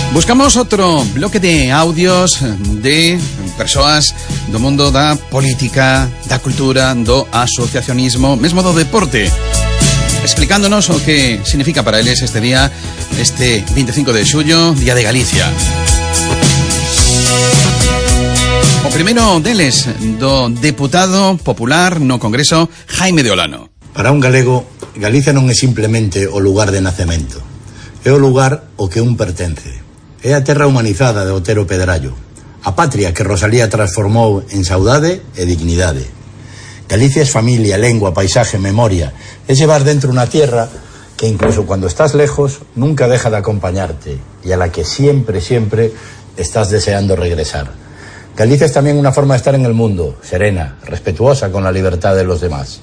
Buscamos outro bloque de audios de persoas do mundo da política, da cultura, do asociacionismo, mesmo do deporte, explicándonos o que significa para eles este día, este 25 de xullo, Día de Galicia. O primeiro deles, do deputado popular no Congreso, Jaime de Olano. Para un galego, Galicia non é simplemente o lugar de nacemento, é o lugar ao que un pertence. É a terra humanizada de Otero Pedrallo, a patria que Rosalía transformou en saudade e dignidade. Galicia es familia, lengua, paisaje, memoria. Es llevar dentro una tierra que incluso cuando estás lejos nunca deja de acompañarte y a la que siempre, siempre estás deseando regresar. Galicia es también una forma de estar en el mundo, serena, respetuosa con la libertad de los demás.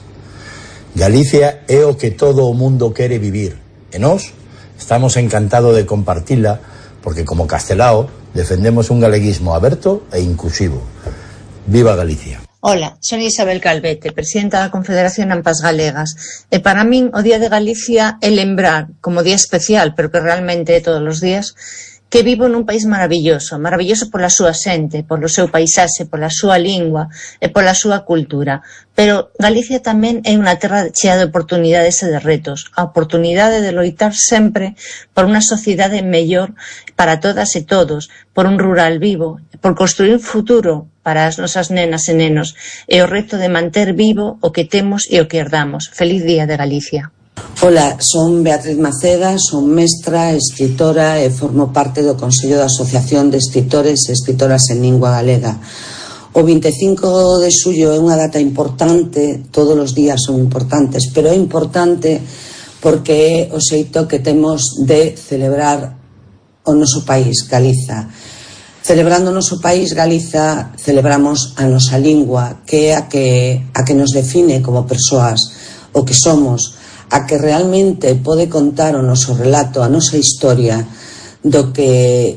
Galicia é o que todo o mundo quere vivir e nós estamos encantados de compartila porque como castelao defendemos un galeguismo aberto e inclusivo. Viva Galicia. Hola, son Isabel Calvete, presidenta da Confederación Ampas Galegas. E para min o Día de Galicia é lembrar, como día especial, pero que realmente é todos os días, que vivo nun país maravilloso, maravilloso pola súa xente, polo seu paisaxe, pola súa lingua e pola súa cultura. Pero Galicia tamén é unha terra chea de oportunidades e de retos. A oportunidade de loitar sempre por unha sociedade mellor para todas e todos, por un rural vivo, por construir un futuro para as nosas nenas e nenos, e o reto de manter vivo o que temos e o que herdamos. Feliz Día de Galicia. Hola, son Beatriz Maceda, son mestra, escritora e formo parte do Consello da Asociación de Escritores e Escritoras en Lingua Galega. O 25 de xullo é unha data importante, todos os días son importantes, pero é importante porque é o xeito que temos de celebrar o noso país, Galiza. Celebrando o noso país, Galiza, celebramos a nosa lingua, que é a que nos define como persoas, o que somos, a que realmente pode contar o noso relato, a nosa historia do que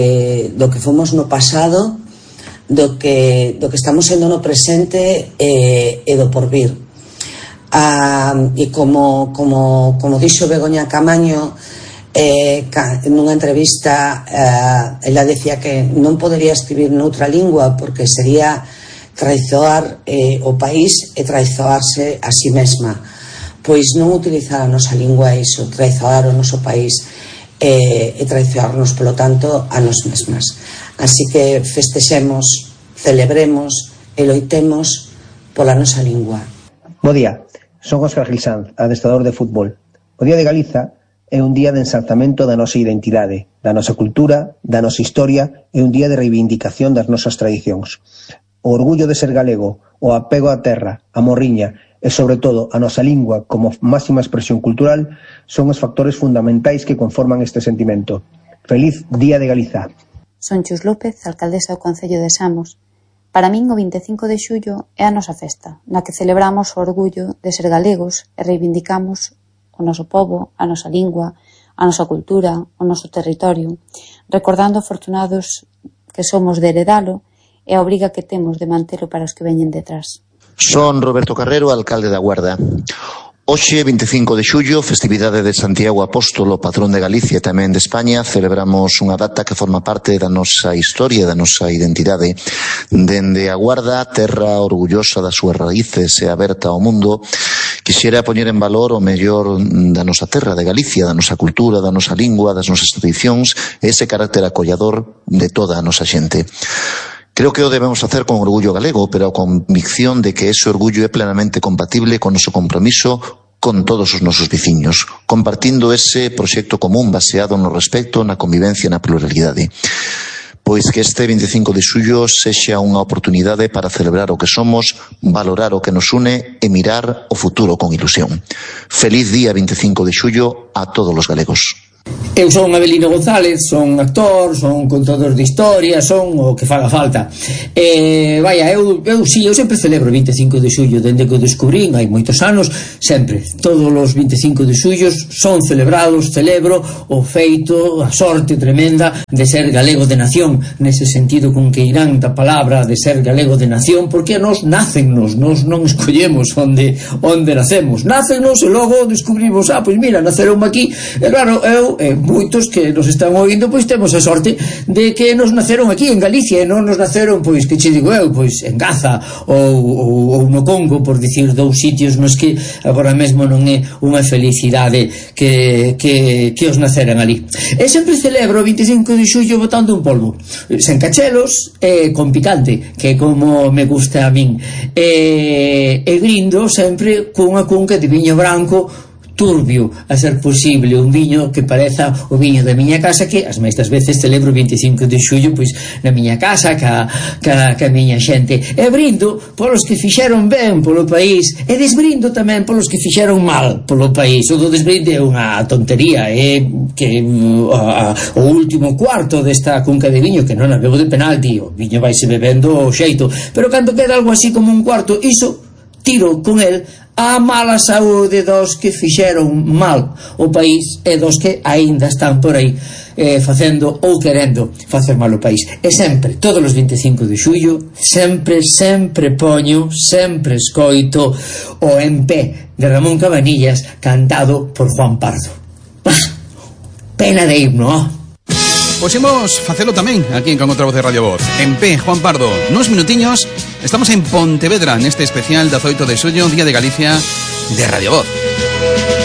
fomos no pasado, do que estamos sendo no presente e do porvir. E como dixo Begoña Camaño nunha entrevista, ela decía que non podería escribir noutra lingua porque sería traizoar o país e traizoarse a si mesma. Pois non utilizar a nosa lingua é iso, traizoar o noso país e traizoarnos, polo tanto, a nós mesmas. Así que festexemos, celebremos e loitemos pola nosa lingua. Bo día, son Óscar Gil Sanz, adestrador de fútbol. O Día de Galiza é un día de ensalzamento da nosa identidade, da nosa cultura, da nosa historia e un día de reivindicación das nosas tradicións. O orgullo de ser galego, o apego á terra, a morriña e, sobre todo, a nosa lingua como máxima expresión cultural son os factores fundamentais que conforman este sentimento. Feliz Día de Galiza. Son Chus López, alcaldesa do Concello de Samos. Para min, o 25 de xullo é a nosa festa, na que celebramos o orgullo de ser galegos e reivindicamos o noso pobo, a nosa lingua, a nosa cultura, o noso territorio, recordando afortunados que somos de heredalo e a obriga que temos de mantelo para os que veñen detrás. Son Roberto Carrero, alcalde da Guarda. Hoxe, 25 de xullo, festividade de Santiago Apóstolo, patrón de Galicia e tamén de España, celebramos unha data que forma parte da nosa historia, da nosa identidade. Dende a Guarda, terra orgullosa das súas raíces e aberta ao mundo, quixera poñer en valor o mellor da nosa terra, de Galicia, da nosa cultura, da nosa lingua, das nosas tradicións e ese carácter acollador de toda a nosa xente. Creo que o debemos facer con orgullo galego, pero a convicción de que ese orgullo é plenamente compatible con o noso compromiso con todos os nosos veciños, compartindo ese proxecto común baseado no respecto, na convivencia e na pluralidade. Pois que este 25 de xullo sexa unha oportunidade para celebrar o que somos, valorar o que nos une e mirar o futuro con ilusión. Feliz día 25 de xullo a todos os galegos. Eu son Abelino González, son actor, son contador de historia, son o que faga falta. Eu sempre celebro o 25 de xullo, dende que o descubrín, hai moitos anos, sempre, todos os 25 de xullo son celebrados, celebro o feito, a sorte tremenda de ser galego de nación, nese sentido con que irán da palabra de ser galego de nación, porque nos nácennos, nos non escollemos onde nacemos, nácennos e logo descubrimos, pois mira, naceronme aquí, e claro, eu eu e moitos que nos están oindo, pois temos a sorte de que nos naceron aquí en Galicia e non nos naceron, pois, que che digo eu, pois en Gaza ou no Congo, por dicir dous sitios nos que agora mesmo non é unha felicidade que os naceran ali. E sempre celebro o 25 de xullo botando un polvo sen cachelos e con picante, que é como me gusta a min, e brindo sempre cunha cunca de viño branco turbio, a ser posible, un viño que pareza o viño da miña casa, que as mestas veces celebro o 25 de xullo pois na miña casa ca miña xente, e brindo polos que fixeron ben polo país e desbrindo tamén polos que fixeron mal polo país. O do desbrinde é unha tontería, é que o último cuarto desta cunca de viño, que non a bebo de penalti, o viño vaise bebendo o xeito, pero cando queda algo así como un cuarto, iso tiro con el a mala saúde dos que fixeron mal o país e dos que aínda están por aí facendo ou querendo facer mal o país. E sempre, todos os 25 de xullo, sempre poño, sempre escoito o En Pé de Ramón Cabanillas cantado por Juan Pardo. Pena de himno, Pois imos facelo tamén aquí en Con Outra Voz de Radio Voz. En Pé, Juan Pardo, nuns minutiños estamos en Pontevedra neste especial 18 de xullo, Día de Galicia de Radio Voz.